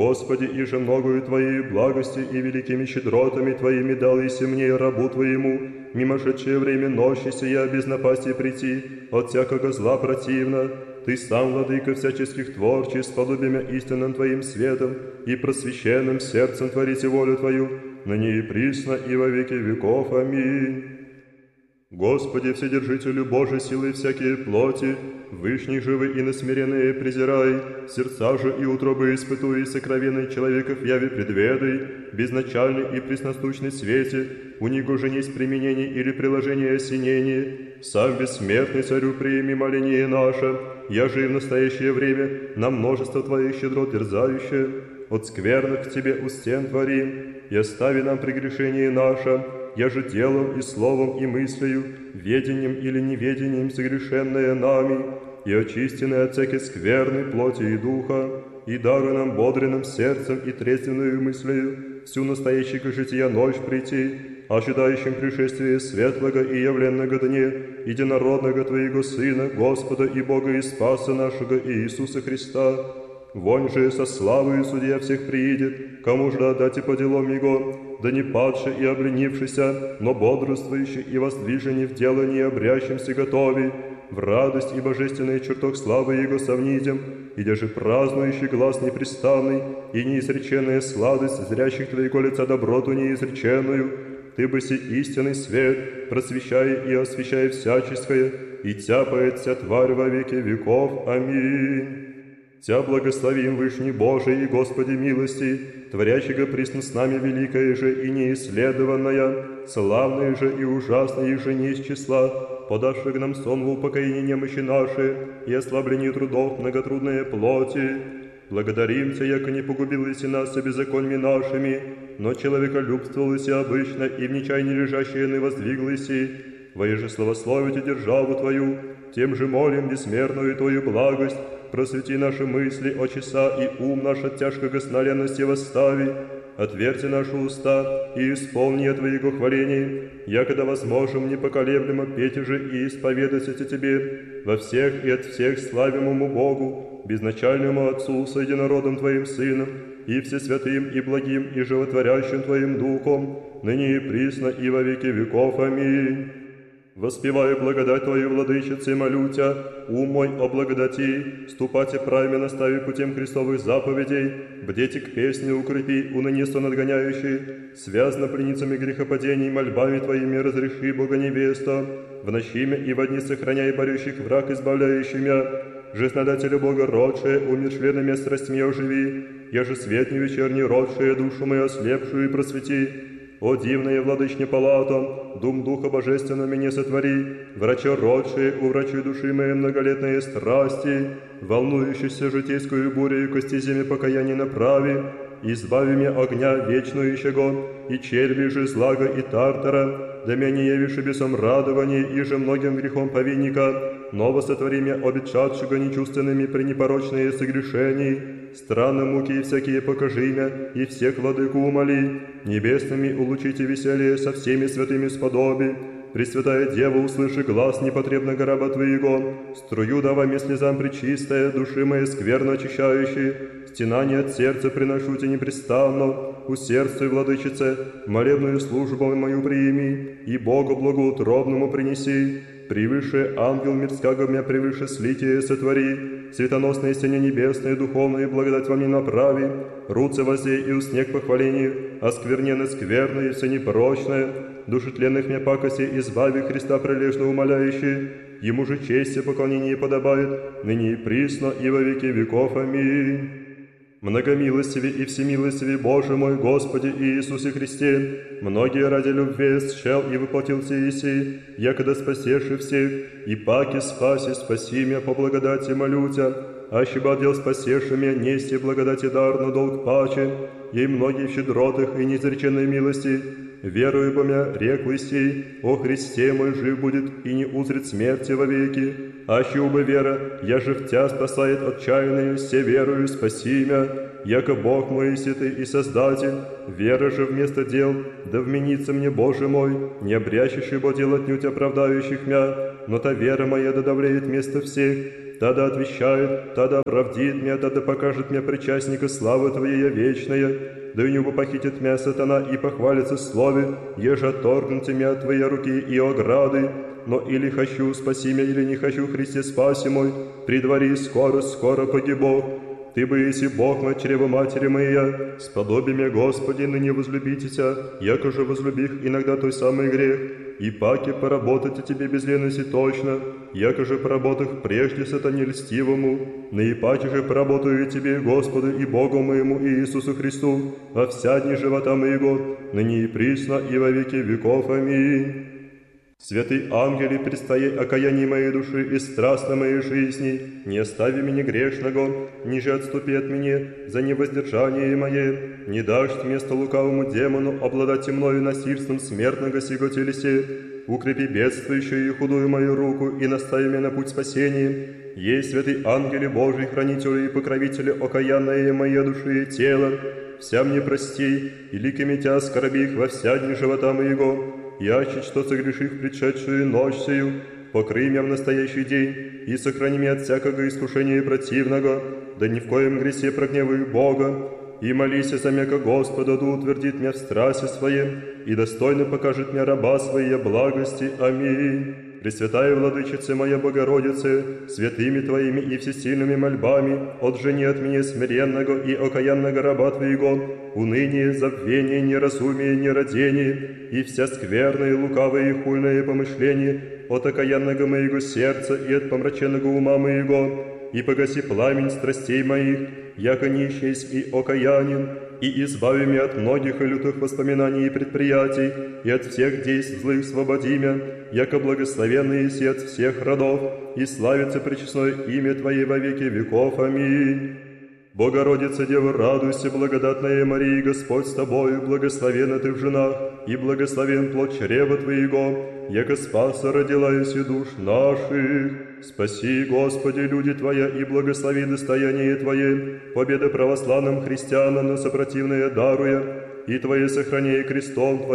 Господи, иже многою Твоей благости и великими щедротами Твоими дал иси мне, рабу Твоему, мимошедшее время ночи сия без напасти прийти, от всякого зла противно. Ты сам, владыка всяческих творчий, с подобием истинным Твоим светом и просвещенным сердцем творите волю Твою, ныне и присно и во веки веков. Аминь. Господи, Вседержителю Божией силы всякие плоти, вышних живы и насмиренные презирай, сердца же и утробы испытуй, сокровенный человеков яви предведай, безначальный и пресносущный свете, у него же несть применение или приложение осенение, сам бессмертный царю прими моление наше, я же и в настоящее время на множество Твоих щедрот дерзающее, от скверных к Тебе у стен творим, и остави нам прегрешение наше, я же делом и словом и мыслью, ведением или неведением согрешенное нами, и очистенное от всякой скверной плоти и духа, и даруй нам бодренным сердцем и трезвенную мыслью всю настоящего жития ночь прийти, ожидающим пришествия светлого и явленного дне, единородного Твоего Сына, Господа и Бога и Спаса нашего Иисуса Христа. Вонь же со славою судья всех приидет, кому же отдать и по делам Его, да не падший и обленившийся, но бодрствующий и воздвиженный в делании обрящимся готови, в радость и божественный чертог славы Его совнидем, и даже празднующий глаз непрестанный, и неизреченная сладость зрящих Твоего лица доброту неизреченную, Ты бы си истинный свет, просвещай и освещай всяческое, и тяпает вся тварь во веки веков. Аминь. Тя благословим Вышний Божий и Господи милости, творящего присно с нами великое же и неисследованное, славное же и ужасное же не из числа, подавших нам сон в упокоение немощи наши и ослабление трудов многотрудные плоти. Благодарим Тя, яко не погубилися нас беззаконьми нашими, но человеколюбствовалися обычно и в нечаянии лежащие не воздвиглися. Воеже славословите державу Твою, тем же молим бессмертную Твою благость, просвети наши мысли, очеса и ум наш от тяжкого сна ленности восстави, отверзи наши уста и исполни Твоего хваления, якогда возможем непоколеблемо петь же и исповедать о Тебе во всех и от всех славимому Богу, безначальному Отцу с единородным Твоим Сыном, и всесвятым и благим и животворящим Твоим Духом, ныне и присно и во веки веков. Аминь. Воспеваю благодать Твою, Владычице, молю Тя, ум мой о благодати, ступайте правильно настави путем Христовых заповедей, бдете к песне укрепи, унынесто надгоняющий, связно пленницами грехопадений, мольбами Твоими разреши, Бога невеста, в ночиме и во дни сохраняй борющих враг, избавляющий мя, жизнодателя Бога родшее, умершленными страстьми оживи, я же свет не вечерний родшее, душу мою ослепшую и просвети. О дивная владычня палата, дум Духа Божественного меня сотвори, врача родшие, уврачуй души моей многолетные страсти, волнующейся житейскую бурю ко стезями покаяния направи, избави меня огня вечнующего, и черви же злага и тартара, да меня не явишь бесом радования, и же многим грехом повинника, ново сотвори меня обетшадшего нечувственными пренепорочные согрешений, странно муки и всякие покажи мя, и всех владыку умоли, небесными улучите веселье со всеми святыми сподоби, Пресвятая Дева, услыши глаз непотребного раба Твоего, струю давай мне слезам пречистая, души моей скверно очищающей, стенание от сердца приношу Тебе непрестанно, усердствуй, Владычице, молебную службу мою прими, и Богу благоутробному принеси, превыше ангел мирского меня превыше слитие сотвори, светоносные стене небесные, духовные благодать во мне направи, руце воздей и уснег похвалению, оскверненно скверное и все непорочное, души тленных мне пакоси избави Христа прилежно умоляющий, Ему же честь и поклонение подобает, ныне и присно и во веки веков. Аминь. Многомилостивый и всемилостивый Боже мой, Господи Иисусе Христе, многие ради любви счел и воплотился Иси, якогда спасеши всех, и паки спаси, спаси меня по благодати молю Тя, аще бы отдел спасеши меня, нести благодати дар, но долг паче, ей многие в щедротах и неизреченной милости, верую по меня, реклый сей, о Христе мой жив будет и не узрит смерти вовеки, аще убы вера, я же в Тя спасает отчаянные, все верую, спаси мя, яко Бог мой святый и Создатель, вера же вместо дел, да вменится мне, Боже мой, не обрящущий бо дел отнюдь оправдающих мя, но та вера моя да давлеет вместо всех, тогда отвещает, тогда оправдит меня, тогда покажет мне причастника славы Твоей вечная. Да и не похитит меня сатана и похвалится слове, еже отторгнуте меня от Твоей руки и ограды. Но или хочу, спаси меня, или не хочу, Христе, спаси мой, предвари, скоро погибу. Ты бы, если Бог мой, чрево матери моя, сподоби меня, Господи, ныне возлюбитеся, яко же возлюбих иногда той самый грех, и паки поработать тебе без лености точно, яко же поработах прежде сатане льстивому, наипаче же поработаю тебе, Господу и Богу моему Иисусу Христу, во вся дни живота моего, ныне и присно и во веки веков. Аминь. Святый ангели, предстоя окаяние моей души и страстно моей жизни, не остави меня грешного, ниже отступи от меня за невоздержание мое, не дашь место лукавому демону обладать мною насильством смертного сего телесе, укрепи бедствующую и худую мою руку и настави меня на путь спасения. Есть, святый ангели Божий, хранителю и покровителю окаянное моей души и тела, вся мне прости, и ликами тя оскорбих во вся дни живота моего, яще что согрешив предшедшую ночь сию, покрый меня в настоящий день и сохрани меня от всякого искушения противного, да ни в коем гресе прогневаю Бога, и молись за мяко Господа, да утвердит меня в страсти своем, и достойно покажет мне раба своей благости. Аминь. Пресвятая Владычице моя Богородице, святыми Твоими и всесильными мольбами, отжени от меня смиренного и окаянного раба Твоего, уныние, забвение, неразумие, нерадение, и вся скверное, лукавое и хульное помышление от окаянного моего сердца и от помраченного ума моего, и погаси пламень страстей моих, яко нищесть и окаянен, и избави меня от многих и лютых воспоминаний и предприятий, и от всех действий злых свободи меня, яко благословенный еси от всех родов, и славится пречестное имя Твое во веки веков. Аминь. Богородица, Дева, радуйся, благодатная Мария, Господь с Тобою, благословенна Ты в женах, и благословен плод чрева Твоего, яко спаса родила еси душ наших. Спаси, Господи, люди Твоя, и благослови достояние Твое, победа православным христианам на сопротивное даруя, и Твое сохраняй крестом Твоим,